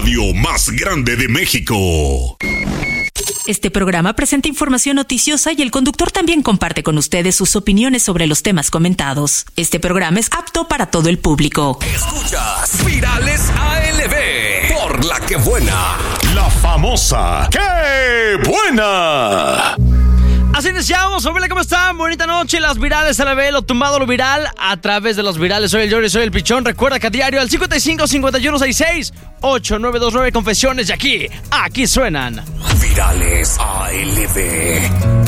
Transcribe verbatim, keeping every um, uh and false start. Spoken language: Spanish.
radio más grande de México. Este programa presenta información noticiosa y el conductor también comparte con ustedes sus opiniones sobre los temas comentados. Este programa es apto para todo el público. Escuchas Virales A L B por La Que Buena. La famosa ¡Qué Buena! Así iniciamos, familia, ¿cómo están? Bonita noche, las virales a la vez, lo tumbado, lo viral, a través de los virales. Soy el Jordi, soy el Pichón. Recuerda que a diario al cincuenta y cinco, cincuenta y uno, sesenta y seis, ocho nueve dos nueve confesiones, y aquí, aquí suenan Virales A L B.